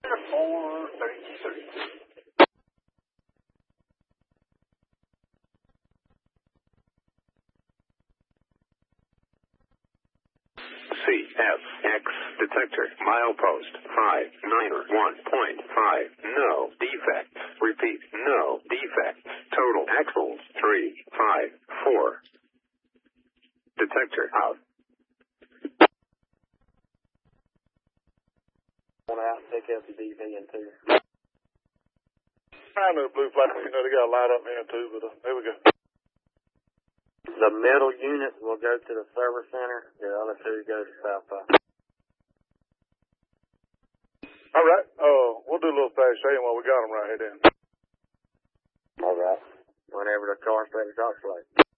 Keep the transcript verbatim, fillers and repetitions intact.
four thirty-three. C F X detector milepost five niner one point five. No defects. Repeat, no defects. Total axles three five four. Detector out. One out, pick up the D V and two. I know blue flash, you know, they got a light up here too, but uh, there we go. The middle unit will go to the service center. The other two go to South Side. All right. Oh, uh, we'll do a little fast shading while we got them right here then. All right. Whenever the car starts to oscillate.